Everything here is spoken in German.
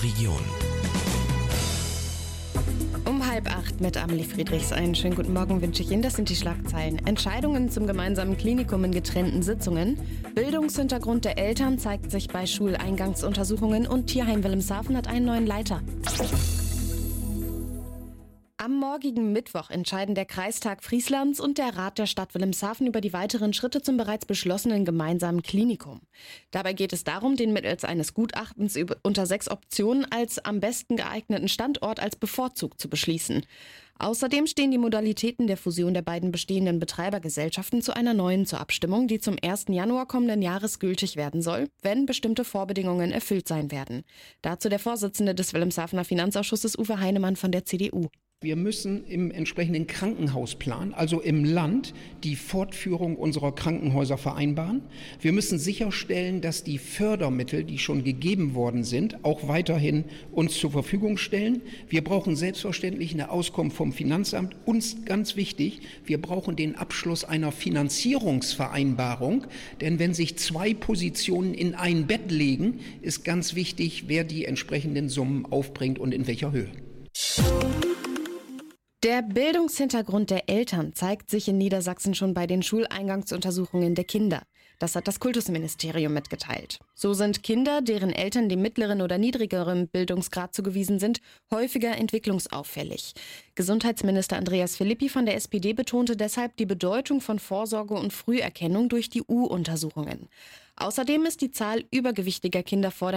Region. Um 7:30 mit Amelie Friedrichs. Einen schönen guten Morgen wünsche ich Ihnen. Das sind die Schlagzeilen. Entscheidungen zum gemeinsamen Klinikum in getrennten Sitzungen. Bildungshintergrund der Eltern zeigt sich bei Schuleingangsuntersuchungen. Und Tierheim Wilhelmshaven hat einen neuen Leiter. Am morgigen Mittwoch entscheiden der Kreistag Frieslands und der Rat der Stadt Wilhelmshaven über die weiteren Schritte zum bereits beschlossenen gemeinsamen Klinikum. Dabei geht es darum, den mittels eines Gutachtens unter 6 Optionen als am besten geeigneten Standort als bevorzugt zu beschließen. Außerdem stehen die Modalitäten der Fusion der beiden bestehenden Betreibergesellschaften zu einer neuen zur Abstimmung, die zum 1. Januar kommenden Jahres gültig werden soll, wenn bestimmte Vorbedingungen erfüllt sein werden. Dazu der Vorsitzende des Wilhelmshavener Finanzausschusses Uwe Heinemann von der CDU. Wir müssen im entsprechenden Krankenhausplan, also im Land, die Fortführung unserer Krankenhäuser vereinbaren. Wir müssen sicherstellen, dass die Fördermittel, die schon gegeben worden sind, auch weiterhin uns zur Verfügung stellen. Wir brauchen selbstverständlich eine Auskunft vom Finanzamt. Uns ganz wichtig, wir brauchen den Abschluss einer Finanzierungsvereinbarung. Denn wenn sich 2 Positionen in ein Bett legen, ist ganz wichtig, wer die entsprechenden Summen aufbringt und in welcher Höhe. Der Bildungshintergrund der Eltern zeigt sich in Niedersachsen schon bei den Schuleingangsuntersuchungen der Kinder. Das hat das Kultusministerium mitgeteilt. So sind Kinder, deren Eltern dem mittleren oder niedrigeren Bildungsgrad zugewiesen sind, häufiger entwicklungsauffällig. Gesundheitsminister Andreas Philippi von der SPD betonte deshalb die Bedeutung von Vorsorge und Früherkennung durch die U-Untersuchungen. Außerdem ist die Zahl übergewichtiger Kinder vor